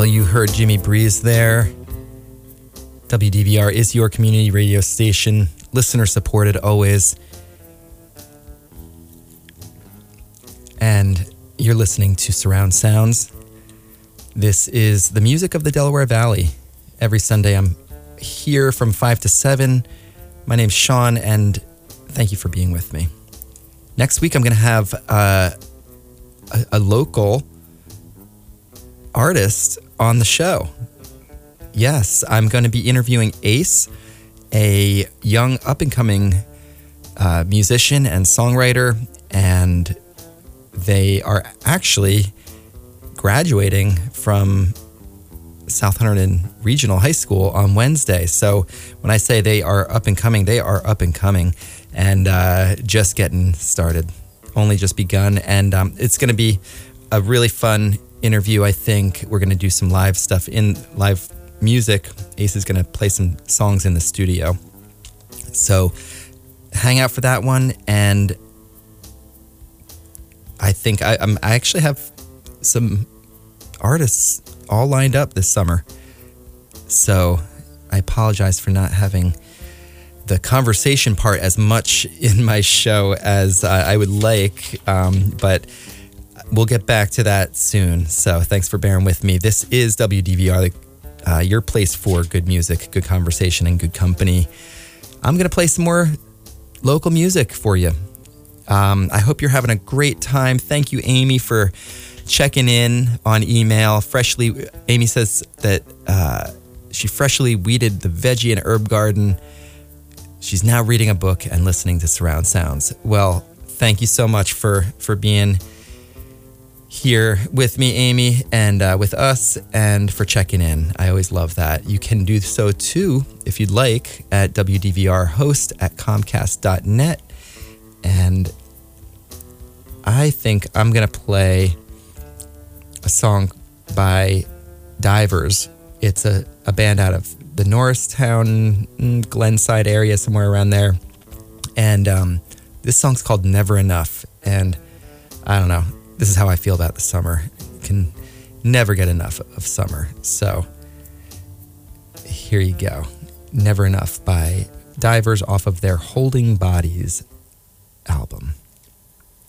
Well, you heard Jimmy Breeze there. WDVR is your community radio station, listener supported always. And you're listening to Surround Sounds. This is the music of the Delaware Valley. Every Sunday I'm here from 5 to 7. My name's Sean, and thank you for being with me. Next week I'm going to have a local artist on the show. Yes, I'm going to be interviewing Ace, a young up-and-coming musician and songwriter, and they are actually graduating from South Hunterdon Regional High School on Wednesday. So when I say they are up and coming, they are up and coming and just getting started, only just begun. And it's going to be a really fun interview, I think. We're going to do some live stuff live music. Ace is going to play some songs in the studio. So hang out for that one. And I think I actually have some artists all lined up this summer. So I apologize for not having the conversation part as much in my show as I would like, but we'll get back to that soon. So thanks for bearing with me. This is WDVR, your place for good music, good conversation, and good company. I'm going to play some more local music for you. I hope you're having a great time. Thank you, Amy, for checking in on email. Amy says that she freshly weeded the veggie and herb garden. She's now reading a book and listening to Surround Sounds. Well, thank you so much for being here with me, Amy, and with us, and for checking in. I always love that. You can do so too, if you'd like, at wdvrhost@comcast.net. And I think I'm going to play a song by Divers. It's a band out of the Norristown, Glenside area, somewhere around there. And this song's called Never Enough. And I don't know, this is how I feel about the summer. You can never get enough of summer. So here you go. Never Enough by Divers off of their Holding Bodies album.